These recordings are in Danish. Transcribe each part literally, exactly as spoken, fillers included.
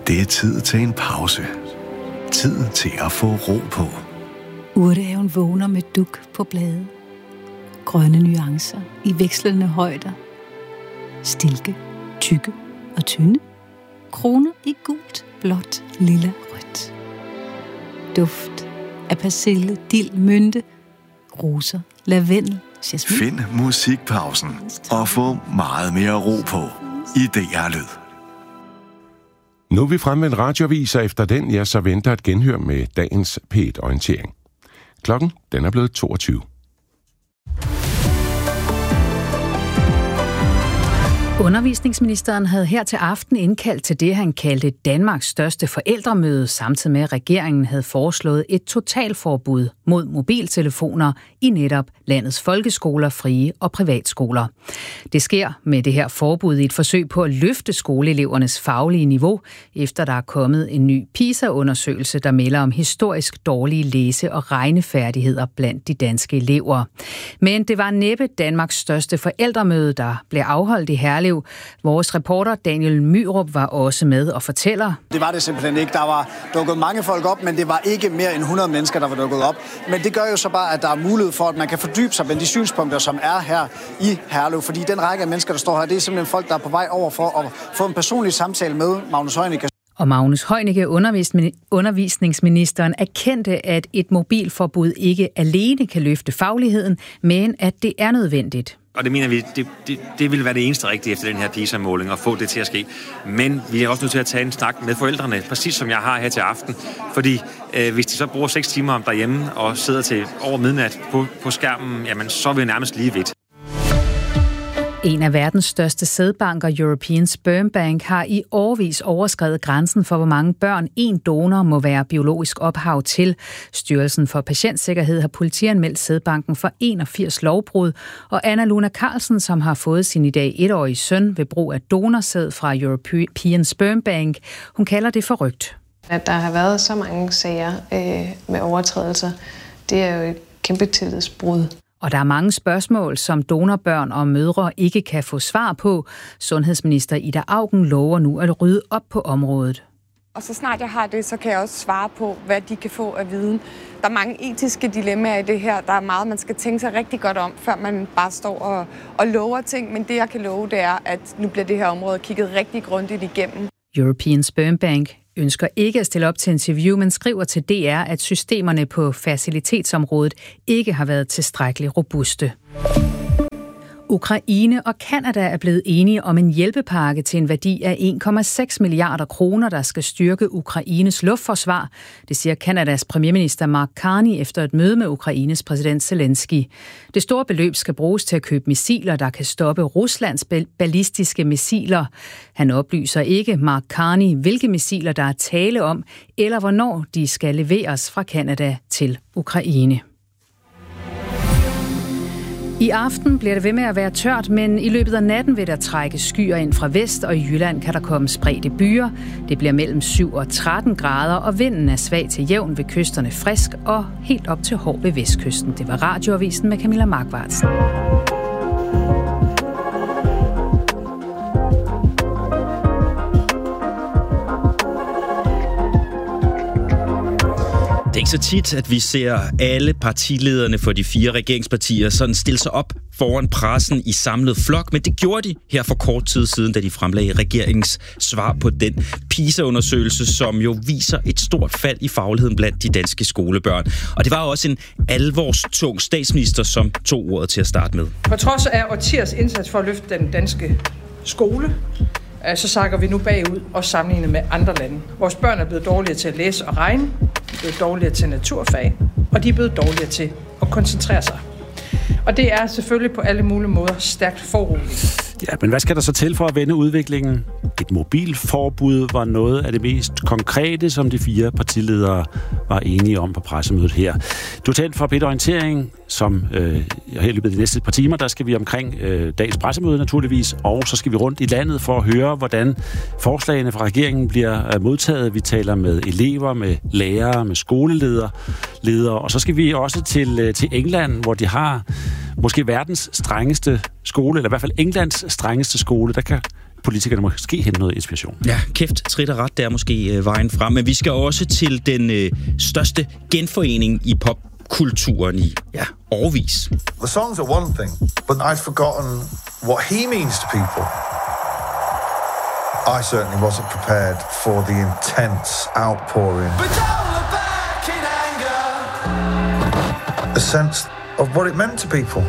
Det er tid til en pause. Tid til at få ro på. Urtehaven vågner med duk på blade. Grønne nuancer i vekslende højder. Stilke, tykke og tynde. Kroner i gult, blåt, lilla, rødt. Duft af persille, dild, mynte, roser, lavendel, jasmin. Find musikpausen og få meget mere ro på i D R Lyd. Nu er vi fremme med en radioavis, og efter den, ja, så venter et genhør med dagens P et-orientering. Klokken, den er blevet toogtyve. Undervisningsministeren havde her til aften indkaldt til det, han kaldte Danmarks største forældremøde, samtidig med at regeringen havde foreslået et totalforbud mod mobiltelefoner i netop landets folkeskoler, frie og privatskoler. Det sker med det her forbud i et forsøg på at løfte skoleelevernes faglige niveau, efter der er kommet en ny PISA-undersøgelse, der melder om historisk dårlige læse- og regnefærdigheder blandt de danske elever. Men det var næppe Danmarks største forældremøde, der blev afholdt i Herlev. Vores reporter Daniel Myrup var også med og fortæller. Det var det simpelthen ikke. Der var dukket mange folk op, men det var ikke mere end hundrede mennesker, der var dukket op. Men det gør jo så bare, at der er mulighed for, at man kan fordybe sig med de synspunkter, som er her i Herlev. Fordi den række af mennesker, der står her, det er simpelthen folk, der er på vej over for at få en personlig samtale med Magnus Heunicke. Og Magnus Heunicke, undervisningsministeren, erkendte, at et mobilforbud ikke alene kan løfte fagligheden, men at det er nødvendigt. Og det mener vi, det, det, det vil være det eneste rigtige efter den her PISA-måling, at få det til at ske. Men vi er også nødt til at tage en snak med forældrene, præcis som jeg har her til aften. Fordi øh, hvis de så bruger seks timer om derhjemme og sidder til over midnat på, på skærmen, jamen så er vi nærmest lige vidt. En af verdens største sædbanker, European Sperm Bank, har i årevis overskredet grænsen for, hvor mange børn en donor må være biologisk ophav til. Styrelsen for Patientsikkerhed har politianmeldt sædbanken for enogfirs lovbrud, og Anna Luna Carlsen, som har fået sin i dag etårige søn ved brug af donorsæd fra European Sperm Bank, hun kalder det forrygt. At der har været så mange sager øh, med overtrædelser, det er jo et kæmpe tillidsbrud. Og der er mange spørgsmål, som donorbørn og mødre ikke kan få svar på. Sundhedsminister Ida Auken lover nu at rydde op på området. Og så snart jeg har det, så kan jeg også svare på, hvad de kan få af viden. Der er mange etiske dilemmaer i det her. Der er meget, man skal tænke sig rigtig godt om, før man bare står og, og lover ting. Men det, jeg kan love, det er, at nu bliver det her område kigget rigtig grundigt igennem. European Sperm Bank ønsker ikke at stille op til interview, men skriver til D R, at systemerne på facilitetsområdet ikke har været tilstrækkeligt robuste. Ukraine og Canada er blevet enige om en hjælpepakke til en værdi af en komma seks milliarder kroner, der skal styrke Ukraines luftforsvar. Det siger Canadas premierminister Mark Carney efter et møde med Ukraines præsident Zelensky. Det store beløb skal bruges til at købe missiler, der kan stoppe Ruslands ballistiske missiler. Han oplyser ikke, Mark Carney, hvilke missiler der er tale om, eller hvornår de skal leveres fra Canada til Ukraine. I aften bliver det ved med at være tørt, men i løbet af natten vil der trække skyer ind fra vest, og i Jylland kan der komme spredte byer. Det bliver mellem syv og tretten grader, og vinden er svag til jævn ved kysterne frisk og helt op til hård ved vestkysten. Det var Radioavisen med Camilla Markvartsen. Det er ikke så tit, at vi ser alle partilederne for de fire regeringspartier sådan stille sig op foran pressen i samlet flok, men det gjorde de her for kort tid siden, da de fremlagde regeringens svar på den PISA-undersøgelse, som jo viser et stort fald i fagligheden blandt de danske skolebørn. Og det var også en alvorstung statsminister, som tog ordet til at starte med. På trods af årtiers indsats for at løfte den danske skole, så sakker vi nu bagud og sammenlignet med andre lande. Vores børn er blevet dårligere til at læse og regne, de er blevet dårligere til naturfag, og de er blevet dårligere til at koncentrere sig. Og det er selvfølgelig på alle mulige måder stærkt foruroligende. Ja, men hvad skal der så til for at vende udviklingen? Et mobilforbud var noget af det mest konkrete, som de fire partiledere var enige om på pressemødet her. Du talte for P et-orientering, som øh, her i løbet af de næste par timer, der skal vi omkring øh, dagens pressemøde naturligvis, og så skal vi rundt i landet for at høre, hvordan forslagene fra regeringen bliver øh, modtaget. Vi taler med elever, med lærere, med skoleledere, ledere, og så skal vi også til, øh, til England, hvor de har måske verdens strengeste skole, eller i hvert fald Englands strengeste skole. Der kan politikerne måske hente noget inspiration. Ja, kæft, trit og ret, det er måske øh, vejen frem. Men vi skal også til den øh, største genforening i popkulturen i ja, årevis. The songs are one thing, but I'd forgotten what he means to people. I certainly wasn't prepared for the intense outpouring. But now we're back in anger. A sense of what it meant to people.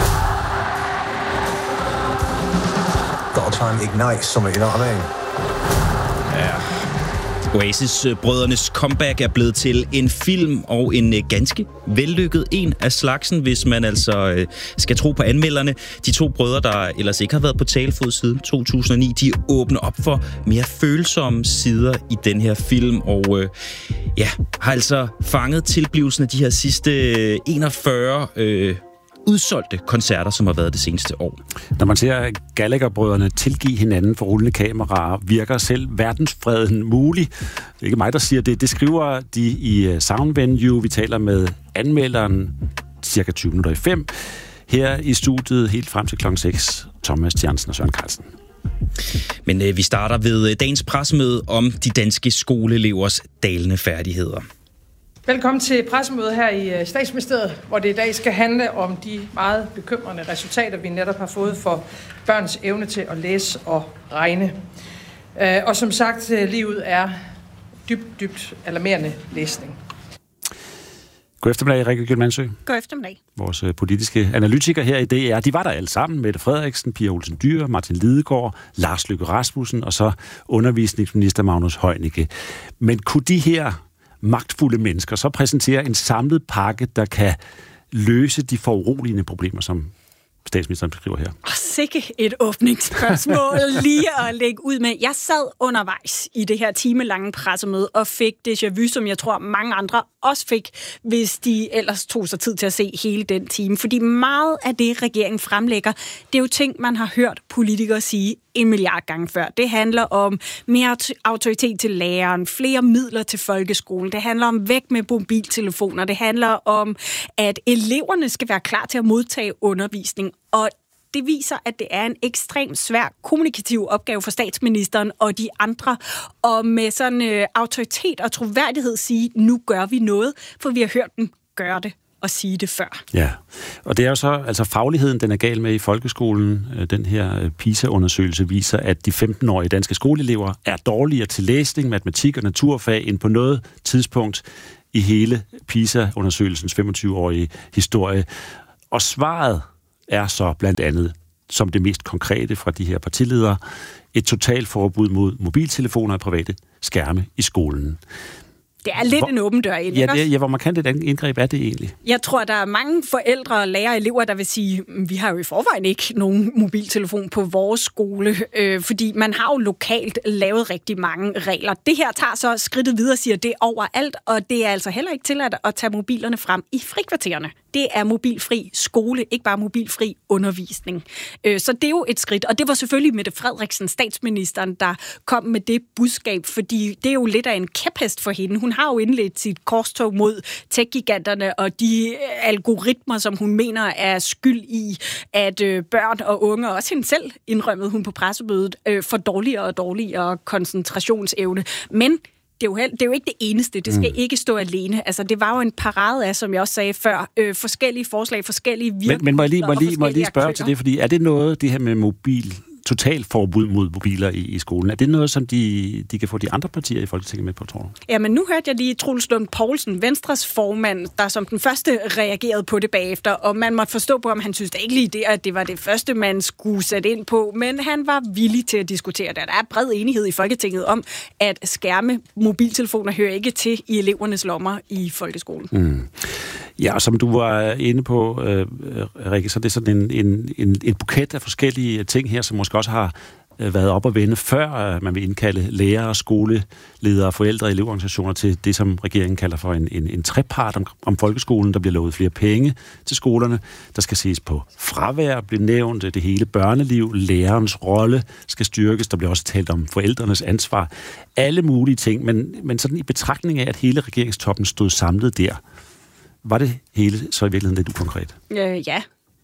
Gotta try and ignite something, you know what I mean? Ja. Oasis-brødrenes comeback er blevet til en film, og en ganske vellykket en af slagsen, hvis man altså øh, skal tro på anmelderne. De to brødre, der ellers ikke har været på talefod siden to tusind og ni, de åbner op for mere følsomme sider i den her film, og øh, ja, har altså fanget tilblivelsen af de her sidste enogfyrre øh, udsolgte koncerter, som har været det seneste år. Når man ser Gallagher-brødrene tilgive hinanden for rullende kameraer, virker selv verdensfreden mulig. Det er ikke mig, der siger det. Det skriver de i Sound Venue. Vi taler med anmelderen cirka tyve minutter i fem. Her i studiet helt frem til klokken seks. Thomas Jansen og Søren Carlsen. Men øh, vi starter ved dagens pressemøde om de danske skoleelevers dalende færdigheder. Velkommen til pressemødet her i Statsministeriet, hvor det i dag skal handle om de meget bekymrende resultater, vi netop har fået for børns evne til at læse og regne. Og som sagt, livet er dybt, dybt alarmerende læsning. God eftermiddag, Rikke Gjølmandsø. God eftermiddag. Vores politiske analytikere her i D R, de var der alle sammen. Mette Frederiksen, Pia Olsen Dyhr, Martin Lidegaard, Lars Løkke Rasmussen og så undervisningsminister Magnus Heunicke. Men kunne de her magtfulde mennesker så præsentere en samlet pakke, der kan løse de foruroligende problemer, som statsministeren beskriver her? Og sikke et åbningsspørgsmål lige at lægge ud med. Jeg sad undervejs i det her timelange pressemøde og fik déjà vu, som jeg tror mange andre også fik, hvis de ellers tog sig tid til at se hele den time. Fordi meget af det, regeringen fremlægger, det er jo ting, man har hørt politikere sige en milliard gange før. Det handler om mere autoritet til læreren, flere midler til folkeskolen. Det handler om væk med mobiltelefoner. Det handler om, at eleverne skal være klar til at modtage undervisning. Og det viser, at det er en ekstremt svær kommunikativ opgave for statsministeren og de andre, og med sådan øh, autoritet og troværdighed sige, nu gør vi noget, for vi har hørt dem gøre det og sige det før. Ja, og det er jo så, altså fagligheden, den er gal med i folkeskolen. Den her PISA-undersøgelse viser, at de femten-årige danske skoleelever er dårligere til læsning, matematik og naturfag end på noget tidspunkt i hele PISA-undersøgelsens femogtyve-årige historie. Og svaret er så blandt andet, som det mest konkrete fra de her partiledere, et totalforbud mod mobiltelefoner og private skærme i skolen. Det er lidt hvor, en åben dør ind, ja, det, ja, hvor markant et indgreb er det egentlig? Jeg tror, der er mange forældre, lærere og elever, der vil sige, vi har jo i forvejen ikke nogen mobiltelefon på vores skole, øh, fordi man har jo lokalt lavet rigtig mange regler. Det her tager så skridtet videre og siger, det er overalt, og det er altså heller ikke tilladt at tage mobilerne frem i frikvartererne. Det er mobilfri skole, ikke bare mobilfri undervisning. Øh, så det er jo et skridt, og det var selvfølgelig Mette Frederiksen, statsministeren, der kom med det budskab, fordi det er jo lidt af en kæphest for hende. Hun har jo indledt sit korstog mod tech-giganterne og de algoritmer, som hun mener er skyld i, at øh, børn og unge, og også hende selv indrømmede hun på pressemødet, øh, får dårligere og dårligere koncentrationsevne. Men det er, jo, det er jo ikke det eneste. Det skal mm. ikke stå alene. Altså, det var jo en parade af, som jeg også sagde før, øh, forskellige forslag, forskellige virkemidler. Men, men må jeg lige, må lige, må jeg lige spørge til det, fordi er det noget, det her med mobil, totalforbud mod mobiler i, i skolen, er det noget, som de, de kan få de andre partier i Folketinget med på, tror du? Ja, men nu hørte jeg lige Troels Lund Poulsen, Venstres formand, der som den første reagerede på det bagefter, og man måtte forstå på, om han synes ikke lige det, at det var det første, man skulle sætte ind på, men han var villig til at diskutere det. Der er bred enighed i Folketinget om, at skærme, mobiltelefoner hører ikke til i elevernes lommer i folkeskolen. Mm. Ja, og som du var inde på, øh, Rikke, så det er sådan en, en, en, en buket af forskellige ting her, som måske også har øh, været op at vende, før øh, man vil indkalde lærere, skoleledere, forældre og elevorganisationer til det, som regeringen kalder for en, en, en trepart om, om folkeskolen. Der bliver lovet flere penge til skolerne. Der skal ses på fravær, bliver nævnt, det hele børneliv, lærerens rolle skal styrkes. Der bliver også talt om forældrenes ansvar. Alle mulige ting, men, men sådan i betragtning af, at hele regeringstoppen stod samlet der, var det hele så i virkeligheden lidt ukonkret? Øh, ja,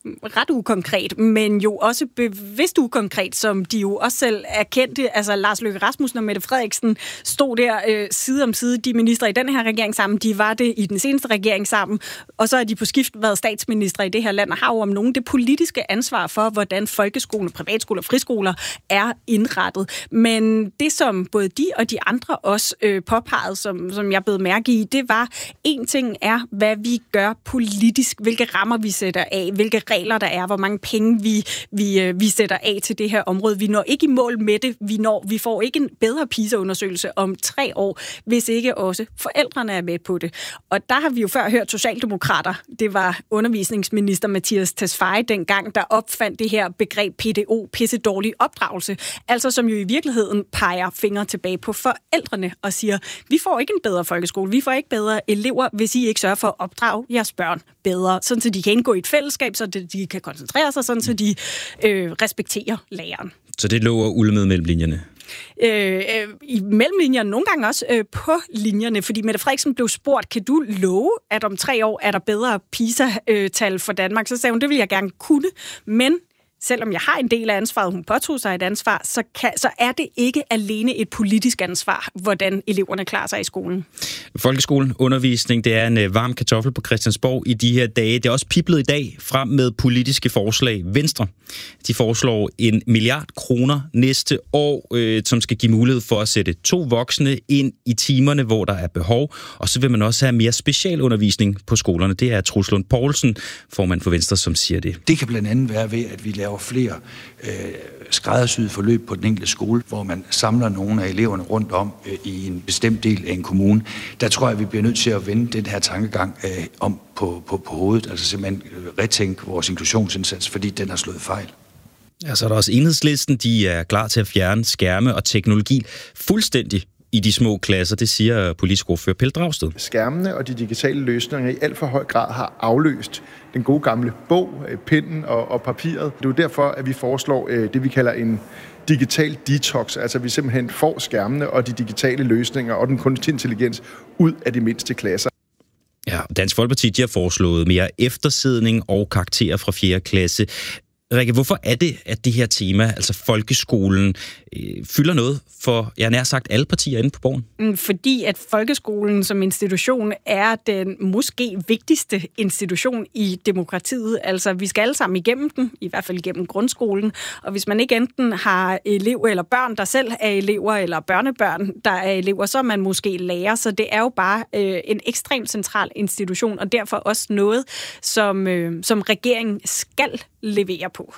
ret ukonkret, men jo også bevidst ukonkret, som de jo også selv erkendte. Altså Lars Løkke Rasmussen og Mette Frederiksen stod der øh, side om side. De ministre i den her regering sammen, de var det i den seneste regering sammen, og så er de på skift været statsministre i det her land, og har jo om nogen det politiske ansvar for, hvordan folkeskoler, privatskoler og friskoler er indrettet. Men det, som både de og de andre også øh, påpegede, som, som jeg blev mærke i, det var, en ting er, hvad vi gør politisk, hvilke rammer vi sætter af, hvilke regler der er, hvor mange penge vi, vi, øh, vi sætter af til det her område. Vi når ikke i mål med det. Vi, når, vi får ikke en bedre PISA-undersøgelse om tre år, hvis ikke også forældrene er med på det. Og der har vi jo før hørt socialdemokrater. Det var undervisningsminister Mattias Tesfaye dengang, der opfandt det her begreb P D O, pisse dårlig opdragelse. Altså som jo i virkeligheden peger fingre tilbage på forældrene og siger, vi får ikke en bedre folkeskole, vi får ikke bedre elever, hvis I ikke sørger for at opdrage jeres børn bedre, sådan så de kan indgå i et fællesskab, så de kan koncentrere sig, sådan så de øh, respekterer læreren. Så det lå ulmet mellem linjerne? Øh, øh, I mellemlinjerne, nogle gange også øh, på linjerne, fordi Mette Frederiksen blev spurgt, kan du love, at om tre år er der bedre PISA-tal for Danmark? Så sagde hun, det vil jeg gerne kunne, men selvom jeg har en del af ansvaret, hun påtog sig et ansvar, så, kan, så er det ikke alene et politisk ansvar, hvordan eleverne klarer sig i skolen. Folkeskolen, undervisning, det er en varm kartoffel på Christiansborg i de her dage. Det er også piblet i dag frem med politiske forslag. Venstre, de foreslår en milliard kroner næste år, øh, som skal give mulighed for at sætte to voksne ind i timerne, hvor der er behov. Og så vil man også have mere specialundervisning på skolerne. Det er Troels Lund Poulsen, formand for Venstre, som siger det. Det kan blandt andet være ved, at vi laver flere øh, skræddersyede forløb på den enkelte skole, hvor man samler nogle af eleverne rundt om øh, i en bestemt del af en kommune. Der tror jeg, at vi bliver nødt til at vende den her tankegang øh, om på, på, på hovedet, altså simpelthen øh, retænke vores inklusionsindsats, fordi den har slået fejl. Ja, så er der også Enhedslisten, de er klar til at fjerne skærme og teknologi fuldstændig i de små klasser, det siger politisk ordfører Pelle Dragsted. Skærmene og de digitale løsninger i alt for høj grad har afløst den gode gamle bog, pinden og, og papiret. Det er jo derfor, at vi foreslår øh, det, vi kalder en digital detox, altså vi simpelthen får skærmene og de digitale løsninger og den kunstige intelligens ud af de mindste klasser. Ja, Dansk Folkeparti, de har foreslået mere eftersidning og karakterer fra fjerde klasse. Rikke, hvorfor er det, at det her tema, altså folkeskolen, øh, fylder noget for, jeg nær sagt, alle partier inde på Borgen? Fordi at folkeskolen som institution er den måske vigtigste institution i demokratiet. Altså, vi skal alle sammen igennem den, i hvert fald igennem grundskolen. Og hvis man ikke enten har elever eller børn, der selv er elever, eller børnebørn, der er elever, så er man måske lærer. Så det er jo bare øh, en ekstremt central institution, og derfor også noget, som, øh, som regeringen skal levere på.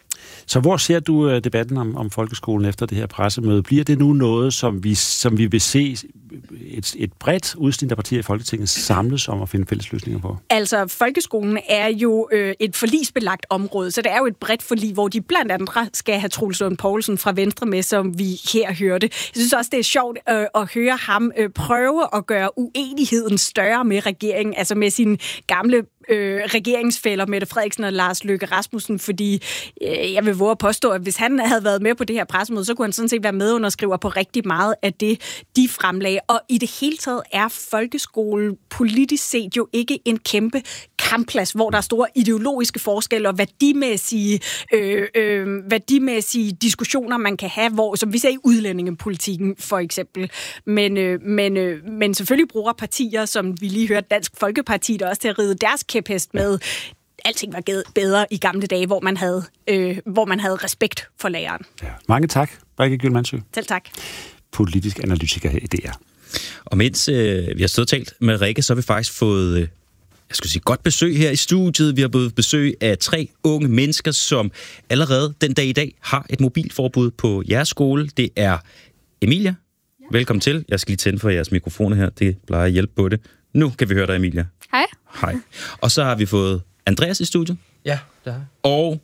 Så hvor ser du debatten om, om folkeskolen efter det her pressemøde? Bliver det nu noget, som vi, som vi vil se et, et bredt udsnit af partier i Folketinget samles om at finde fælles løsninger på? Altså, folkeskolen er jo øh, et forligsbelagt område, så det er jo et bredt forlig, hvor de blandt andre skal have Troels Lund Poulsen fra Venstre med, som vi her hørte. Jeg synes også, det er sjovt øh, at høre ham øh, prøve at gøre uenigheden større med regeringen, altså med sin gamle Øh, regeringsfæller Mette Frederiksen og Lars Løkke Rasmussen, fordi øh, jeg vil våge at påstå, at hvis han havde været med på det her pressemøde, så kunne han sådan set være medunderskriver på rigtig meget af det, de fremlagde. Og i det hele taget er folkeskole politisk set jo ikke en kæmpe kampplads, hvor der er store ideologiske forskelle og værdimæssige, øh, øh, værdimæssige diskussioner, man kan have, hvor, som vi ser i udlændingepolitikken for eksempel. Men, øh, men, øh, men selvfølgelig bruger partier, som vi lige hørte Dansk Folkeparti, der også til at ride deres kæphest med. Alting var bedre i gamle dage, hvor man havde, øh, hvor man havde respekt for læreren. Ja. Mange tak, Rikke Gyldmannsø. Selv tak. Politisk analytiker her i D R. Og mens øh, vi har stået og talt med Rikke, så har vi faktisk fået øh, jeg skulle sige, godt besøg her i studiet. Vi har fået besøg af tre unge mennesker, som allerede den dag i dag har et mobilforbud på jeres skole. Det er Emilia. Ja. Velkommen til. Jeg skal lige tænde for jeres mikrofoner her. Det plejer at hjælpe på det. Nu kan vi høre dig, Emilia. Hej. Hej. Og så har vi fået Andreas i studiet. Ja, det har jeg. Og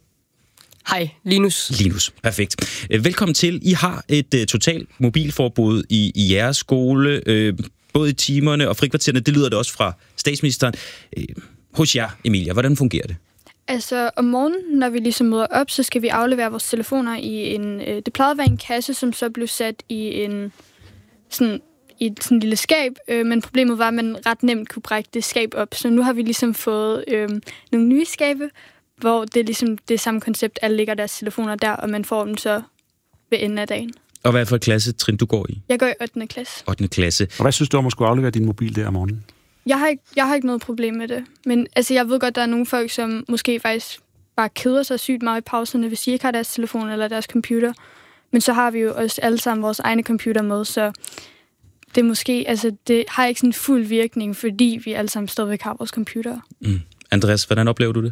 hej, Linus. Linus, perfekt. Velkommen til. I har et uh, totalt mobilforbud i, i jeres skole, uh, både i timerne og frikvartererne. Det lyder det også fra statsministeren. Uh, hos jer, Emilia, hvordan fungerer det? Altså, om morgenen, når vi ligesom møder op, så skal vi aflevere vores telefoner i en... Uh, det plejede at være en kasse, som så blev sat i en... sådan i et sådan lille skab, øh, men problemet var, at man ret nemt kunne brække det skab op. Så nu har vi ligesom fået øh, nogle nye skabe, hvor det er ligesom det samme koncept, alle ligger deres telefoner der, og man får dem så ved enden af dagen. Og hvad for et klassetrin du går i? Jeg går i ottende klasse. ottende klasse. Og hvad synes du om at skulle aflevere din mobil der om morgenen? Jeg har, ikke, jeg har ikke noget problem med det. Men altså, jeg ved godt, der er nogle folk, som måske faktisk bare keder sig sygt meget i pauserne, hvis de ikke har deres telefon eller deres computer. Men så har vi jo også alle sammen vores egne computer med, så det måske, altså, det har ikke sådan en fuld virkning, fordi vi alle sammen stadigvæk har vores computer. Mm. Andreas, hvordan oplever du det?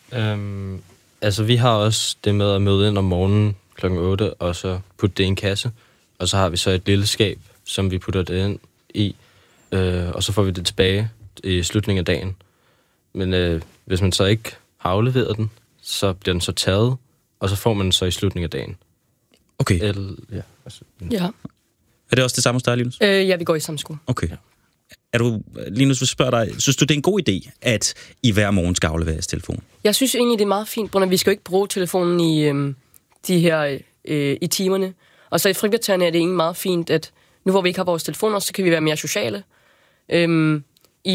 Øhm, altså, vi har også det med at møde ind om morgenen klokken otte, og så putte det i en kasse. Og så har vi så et lille skab, som vi putter det ind i, øh, og så får vi det tilbage i slutningen af dagen. Men øh, hvis man så ikke har afleveret den, så bliver den så taget, og så får man den så i slutningen af dagen. Okay. Eller, ja. Altså, ja. Er det også det samme hos dig, Linus? Øh, ja, vi går i samme skole. Okay. Ja. Er du, Linus, vil spørge dig, synes du, det er en god idé, at I hver morgen skal aflevere jeres telefon? Jeg synes egentlig, det er meget fint, Brunner. Vi skal jo ikke bruge telefonen i øh, de her øh, i timerne. Og så i frikvartererne er det egentlig meget fint, at nu hvor vi ikke har vores telefoner, så kan vi være mere sociale. Øhm,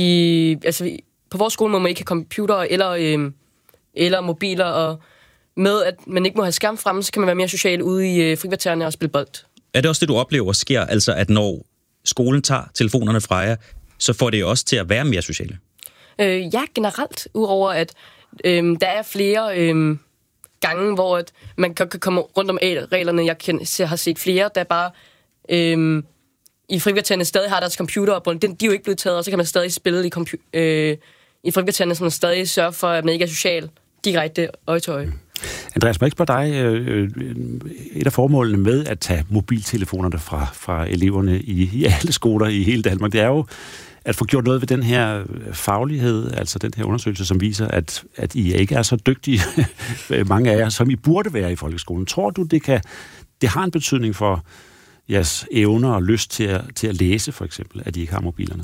i, altså, på vores skole må man ikke have computer eller, øh, eller mobiler, og med at man ikke må have skærm fremme, så kan man være mere social ude i øh, frikvartererne og spille bold. Er det også det, du oplever sker, altså at når skolen tager telefonerne fra jer, så får det også til at være mere sociale? Øh, ja, generelt, udover at øh, der er flere øh, gange, hvor at man kan, kan komme rundt om reglerne. Jeg kan, har set flere, der bare øh, i frikvartererne stadig har deres computer, og de er jo ikke blevet taget, og så kan man stadig spille i, compu- øh, i frikvartererne, så man stadig sørger for, at man ikke er social direkte øje til øje. Andreas, må jeg ikke spørge dig, øh, et af formålene med at tage mobiltelefonerne fra, fra eleverne i, i alle skoler i hele Danmark, det er jo at få gjort noget ved den her faglighed, altså den her undersøgelse, som viser, at, at I ikke er så dygtige, mange af jer, som I burde være i folkeskolen. Tror du, det kan, det har en betydning for jeres evner og lyst til at, til at læse, for eksempel, at I ikke har mobilerne?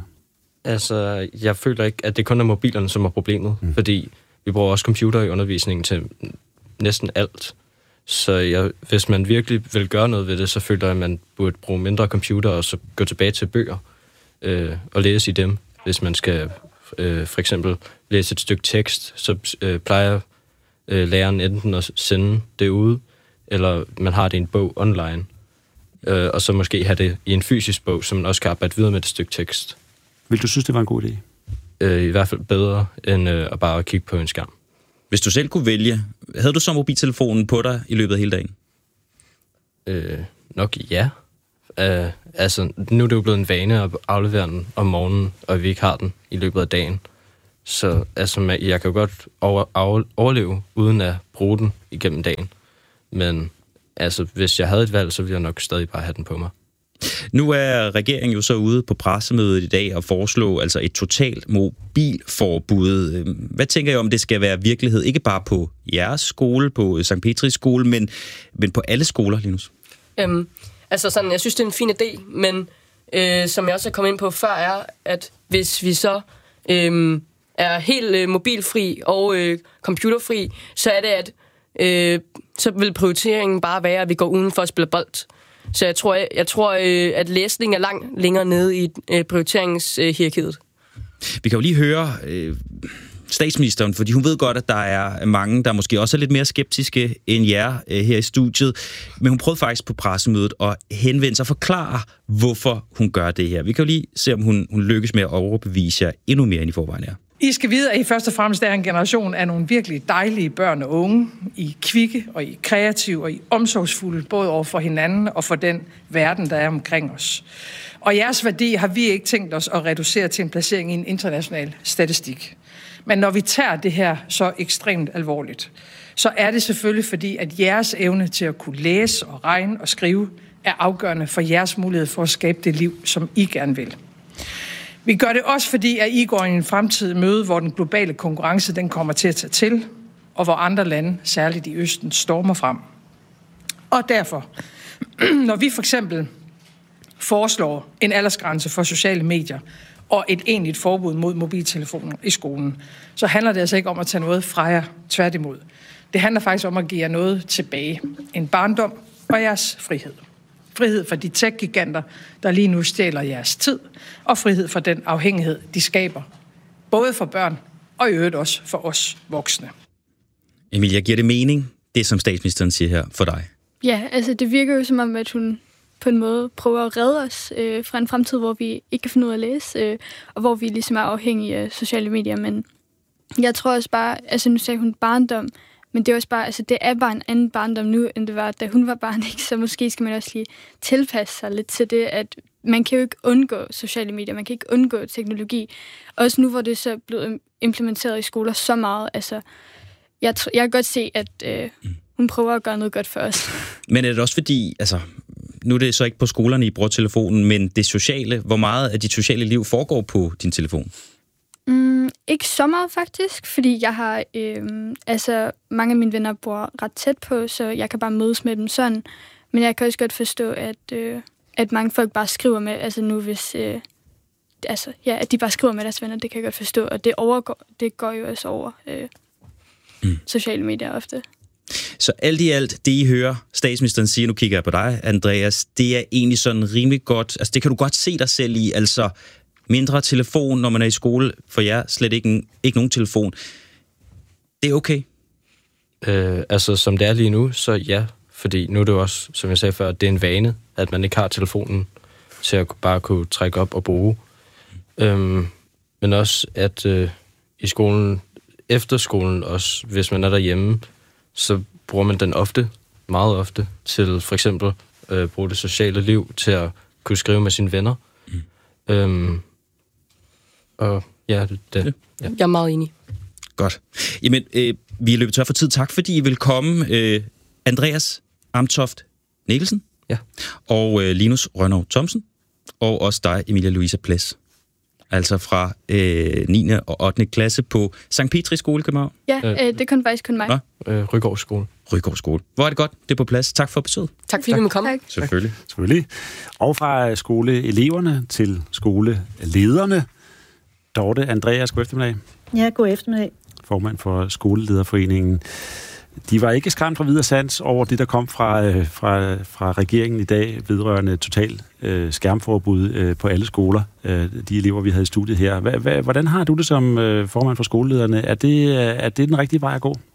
Altså, jeg føler ikke, at det kun er mobilerne, som er problemet, mm. fordi vi bruger også computer i undervisningen til næsten alt. Så jeg, hvis man virkelig vil gøre noget ved det, så føler jeg, at man burde bruge mindre computer og så gå tilbage til bøger øh, og læse i dem. Hvis man skal øh, for eksempel læse et stykke tekst, så øh, plejer øh, læreren enten at sende det ud, eller man har det i en bog online. Øh, og så måske have det i en fysisk bog, så man også kan arbejde videre med et stykke tekst. Vil du synes, det var en god idé? Øh, I hvert fald bedre, end øh, at bare kigge på en skærm. Hvis du selv kunne vælge, havde du så mobiltelefonen på dig i løbet af hele dagen? Øh, nok ja. Øh, altså, nu er det jo blevet en vane at aflevere den om morgenen, og vi ikke har den i løbet af dagen. Så altså, jeg kan jo godt over, over, overleve, uden at bruge den igennem dagen. Men altså, hvis jeg havde et valg, så ville jeg nok stadig bare have den på mig. Nu er regeringen jo så ude på pressemødet i dag og foreslå altså et totalt mobilforbud. Hvad tænker I om, det skal være virkelighed? Ikke bare på jeres skole, på Sankt Petris skole, men, men på alle skoler, Linus? Øhm, altså sådan, jeg synes, det er en fin idé, men øh, som jeg også er kommet ind på før, er, at hvis vi så øh, er helt øh, mobilfri og øh, computerfri, så er det, at øh, så vil prioriteringen bare være, at vi går udenfor og spiller bold. Så jeg tror, jeg, jeg tror at læsning er langt længere nede i prioriteringshierarkiet. Vi kan jo lige høre øh, statsministeren, fordi hun ved godt, at der er mange, der måske også er lidt mere skeptiske end jer øh, her i studiet. Men hun prøvede faktisk på pressemødet at henvende sig og forklare, hvorfor hun gør det her. Vi kan jo lige se, om hun, hun lykkes med at overbevise jer endnu mere end i forvejen er. I skal vide, at I først og fremmest er en generation af nogle virkelig dejlige børn og unge. I er kvikke, og I er kreative, og I er omsorgsfulde, både over for hinanden og for den verden, der er omkring os. Og jeres værdi har vi ikke tænkt os at reducere til en placering i en international statistik. Men når vi tager det her så ekstremt alvorligt, så er det selvfølgelig fordi, at jeres evne til at kunne læse og regne og skrive er afgørende for jeres mulighed for at skabe det liv, som I gerne vil. Vi gør det også fordi, at I går i en fremtidig møde, hvor den globale konkurrence den kommer til at tage til, og hvor andre lande, særligt i Østen, stormer frem. Og derfor, når vi for eksempel foreslår en aldersgrænse for sociale medier og et egentligt forbud mod mobiltelefoner i skolen, så handler det altså ikke om at tage noget fra jer, tværtimod. Det handler faktisk om at give jer noget tilbage. En barndom og jeres frihed. Frihed fra de tech-giganter, der lige nu stjæler jeres tid, og frihed fra den afhængighed, de skaber. Både for børn og i øvrigt også for os voksne. Emilia, giver det mening, det som statsministeren siger her for dig? Ja, altså det virker jo som om, at hun på en måde prøver at redde os øh, fra en fremtid, hvor vi ikke kan finde ud af at læse, øh, og hvor vi ligesom er afhængige af sociale medier. Men jeg tror også bare, altså nu sagde hun barndom, men det er også bare, altså det er bare en anden barndom nu, end det var, da hun var barn, ikke? Så måske skal man også lige tilpasse sig lidt til det, at man kan jo ikke undgå sociale medier, man kan ikke undgå teknologi. Også nu, hvor det så er blevet implementeret i skoler så meget, altså jeg, jeg kan godt se, at øh, hun prøver at gøre noget godt for os. Men er det også fordi, altså nu er det så ikke på skolerne, I bruger telefonen, men det sociale, hvor meget af dit sociale liv foregår på din telefon? Mm, ikke så meget faktisk, fordi jeg har, øh, altså mange af mine venner bor ret tæt på, så jeg kan bare mødes med dem sådan. Men jeg kan også godt forstå, at, øh, at mange folk bare skriver med, altså nu hvis, øh, altså ja, at de bare skriver med deres venner, det kan jeg godt forstå, og det overgår, det går jo også over øh, mm. sociale medier ofte. Så alt i alt, det I hører statsministeren sige, nu kigger jeg på dig, Andreas, det er egentlig sådan rimelig godt, altså det kan du godt se dig selv i, altså mindre telefon, når man er i skole, for jer slet ikke, en, ikke nogen telefon. Det er okay? Øh, altså som det er lige nu, så ja, fordi nu er det jo også, som jeg sagde før, det er en vane, at man ikke har telefonen til at bare kunne trække op og bruge. Øhm, men også, at øh, i skolen, efter skolen også, hvis man er derhjemme, så bruger man den ofte, meget ofte, til for eksempel øh, bruge det sociale liv, til at kunne skrive med sine venner. Mm. Øhm, og ja, det, det ja. Jeg er meget enig. Godt. Jamen, øh, vi er løbet tør for tid. Tak, fordi I vil komme. Øh, Andreas Amtoft Nikkelsen. Ja. Og øh, Linus Rønnow Thomsen. Og også dig, Emilia Louisa Ples. Altså fra øh, niende og ottende klasse på Sankt Petri Skole i København. Ja, øh, det kun faktisk kun mig. Øh, Rygård Skole. Rygård Skole. Hvor er det godt, det er på plads. Tak for besøget. Tak fordi du måtte komme. Tak. Selvfølgelig. Selvfølgelig. Og fra skoleeleverne til skolelederne. Dorte Andreas, god eftermiddag. Ja, god eftermiddag. Formand for Skolelederforeningen. De var ikke skræmt fra videre sans over det, der kom fra, øh, fra, fra regeringen i dag, vedrørende total øh, skærmforbud øh, på alle skoler, øh, de elever, vi havde i studiet her. Hva, hva, hvordan har du det som øh, formand for skolelederne? Er det, er det den rigtige vej at gå?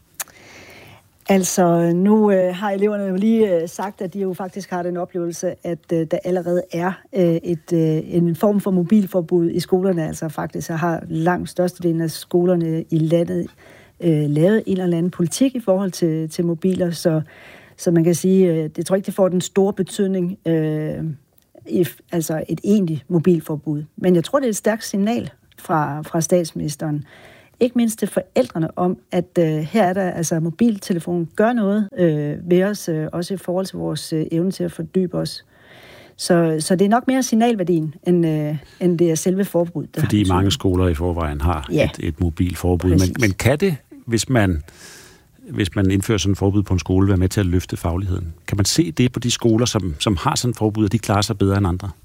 Altså, nu øh, har eleverne jo lige øh, sagt, at de jo faktisk har den oplevelse, at øh, der allerede er øh, et, øh, en form for mobilforbud i skolerne. Altså faktisk har langt størstedelen af skolerne i landet øh, lavet en eller anden politik i forhold til, til mobiler, så, så man kan sige, øh, det tror ikke, det får den store betydning, øh, i, altså et egentligt mobilforbud. Men jeg tror, det er et stærkt signal fra, fra statsministeren, ikke mindst til forældrene om, at øh, her er der, altså mobiltelefonen gør noget øh, ved os, øh, også i forhold til vores øh, evne til at fordybe os. Så, så det er nok mere signalværdien, end, øh, end det er selve forbuddet. Fordi mange skoler i forvejen har ja. et, et mobilforbud. Men, men kan det, hvis man, hvis man indfører sådan et forbud på en skole, være med til at løfte fagligheden? Kan man se det på de skoler, som, som har sådan et forbud, og de klarer sig bedre end andre?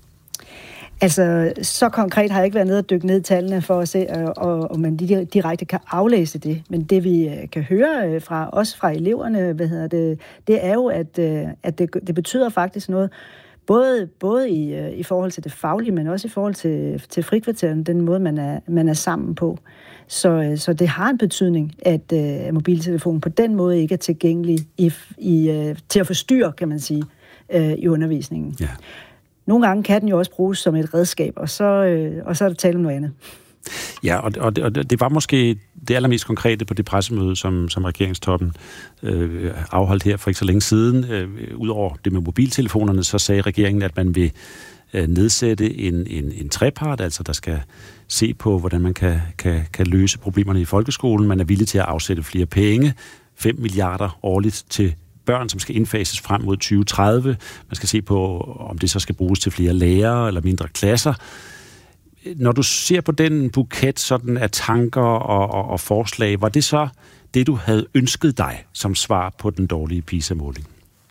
Altså, så konkret har jeg ikke været nede og dykke ned i tallene for at se, og, og man direkte kan aflæse det. Men det, vi kan høre fra os fra eleverne, hvad hedder det, det er jo, at, at det, det betyder faktisk noget, både, både i, i forhold til det faglige, men også i forhold til, til frikvarteren, den måde, man er, man er sammen på. Så, så det har en betydning, at uh, mobiltelefonen på den måde ikke er tilgængelig i, i, uh, til at forstyrre, kan man sige, uh, i undervisningen. Ja. Nogle gange kan den jo også bruges som et redskab, og så, øh, og så er der tale om noget andet. Ja, og, og, det, og det var måske det allermest konkrete på det pressemøde, som, som regeringstoppen øh, afholdt her for ikke så længe siden. Øh, Udover det med mobiltelefonerne, så sagde regeringen, at man vil øh, nedsætte en, en, en trepart, altså der skal se på, hvordan man kan, kan, kan løse problemerne i folkeskolen. Man er villig til at afsætte flere penge, fem milliarder årligt til børn, som skal indfases frem mod tyve tredive. Man skal se på, om det så skal bruges til flere lærere eller mindre klasser. Når du ser på den buket sådan af tanker og, og, og forslag, var det så det, du havde ønsket dig som svar på den dårlige PISA-måling?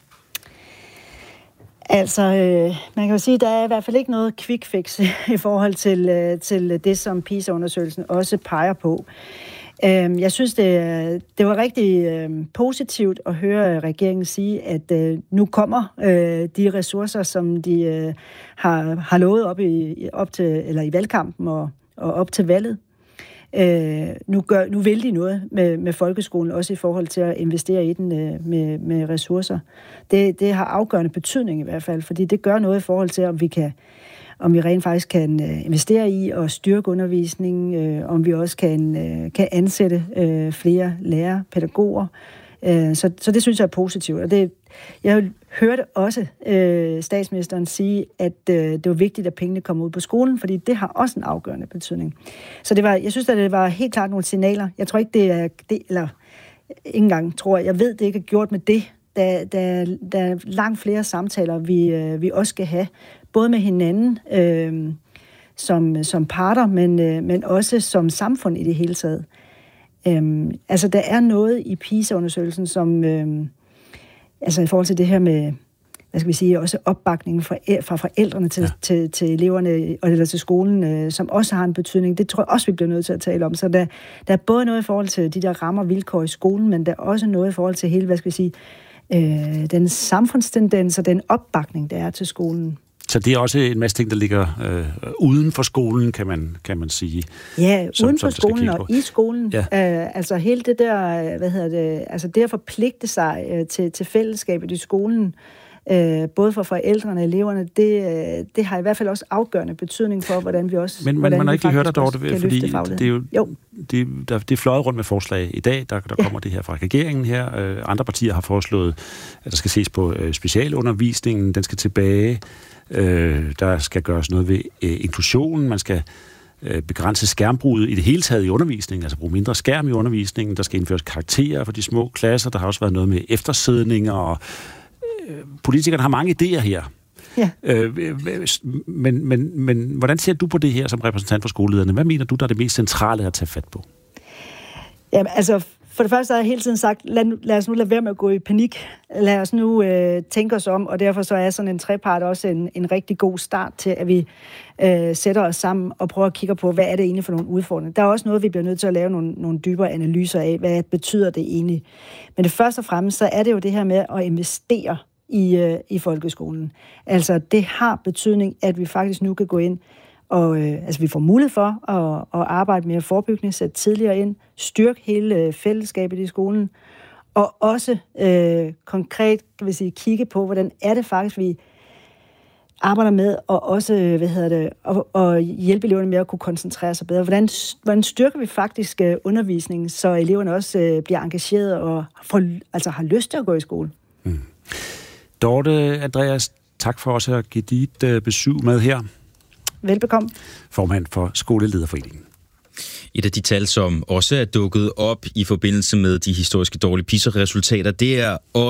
Altså, øh, man kan jo sige, at der er i hvert fald ikke noget quick fix i forhold til, øh, til det, som PISA-undersøgelsen også peger på. Jeg synes, det, det var rigtig øh, positivt at høre regeringen sige, at øh, nu kommer øh, de ressourcer, som de øh, har, har lovet op, i, op til, eller i valgkampen og, og op til valget. Øh, nu, gør, nu vil de noget med, med folkeskolen, også i forhold til at investere i den øh, med, med ressourcer. Det, det har afgørende betydning i hvert fald, fordi det gør noget i forhold til, om vi kan om vi rent faktisk kan øh, investere i og styrke undervisningen, øh, om vi også kan, øh, kan ansætte øh, flere lærere, pædagoger. Øh, så, så det synes jeg er positivt. Og det, jeg hørte også øh, statsministeren sige, at øh, det var vigtigt, at pengene kom ud på skolen, fordi det har også en afgørende betydning. Så det var, jeg synes, at det var helt klart nogle signaler. Jeg tror ikke, det er det, eller ikke engang tror jeg, jeg ved, det ikke er gjort med det. Der, der, der er langt flere samtaler, vi, øh, vi også skal have, både med hinanden øh, som, som parter, men, øh, men også som samfund i det hele taget. Øh, altså, der er noget i PISA-undersøgelsen, som øh, altså i forhold til det her med, hvad skal vi sige, også opbakningen fra, fra forældrene til, ja. til, til eleverne eller til skolen, øh, som også har en betydning. Det tror jeg også, vi bliver nødt til at tale om. Så der, der er både noget i forhold til de der rammer og vilkår i skolen, men der er også noget i forhold til hele, hvad skal vi sige, øh, den samfundstendens og den opbakning, der er til skolen. Så det er også en masse ting, der ligger øh, uden for skolen, kan man, kan man sige. Ja, som, uden for som skolen og i skolen. Ja. Øh, altså hele det der, hvad hedder det, altså det at forpligte sig øh, til, til fællesskabet i skolen, øh, både for forældrene og eleverne, det, øh, det har i hvert fald også afgørende betydning for, hvordan vi også... Men, men man har ikke lige hørt dig, Dorte, fordi det er jo, jo. Det, der, det er fløjet rundt med forslag i dag, der, der ja. kommer det her fra regeringen her. Øh, andre partier har foreslået, at der skal ses på øh, specialundervisningen, den skal tilbage. Øh, der skal gøres noget ved øh, inklusionen, man skal øh, begrænse skærmbruget i det hele taget i undervisningen, altså bruge mindre skærm i undervisningen, der skal indføres karakterer for de små klasser, der har også været noget med eftersidninger, og øh, politikerne har mange idéer her. Ja. Øh, men, men, men hvordan ser du på det her som repræsentant for skolelederne? Hvad mener du, der er det mest centrale at tage fat på? Jamen, altså... For det første har jeg hele tiden sagt, lad, nu, lad os nu lade være med at gå i panik. Lad os nu øh, tænke os om, og derfor så er sådan en trepart også en, en rigtig god start til, at vi øh, sætter os sammen og prøver at kigge på, hvad er det egentlig for nogle udfordringer. Der er også noget, vi bliver nødt til at lave nogle, nogle dybere analyser af, hvad betyder det egentlig. Men det første og fremmest, så er det jo det her med at investere i, øh, i folkeskolen. Altså, det har betydning, at vi faktisk nu kan gå ind og øh, altså, vi får mulighed for at, at arbejde mere forebyggende, sætte tidligere ind, styrke hele øh, fællesskabet i skolen, og også øh, konkret, kan vi sige, kigge på, hvordan er det faktisk, vi arbejder med, og også, hvad hedder det, og, og hjælpe eleverne med at kunne koncentrere sig bedre. Hvordan, hvordan styrker vi faktisk øh, undervisningen, så eleverne også øh, bliver engageret og får, altså har lyst til at gå i skole? Mm. Dorte, Andreas, tak for også at give dit øh, besøg med her. Velbekomme. Formand for Skolelederforeningen. Et af de tal, som også er dukket op i forbindelse med de historiske dårlige PISA-resultater, det er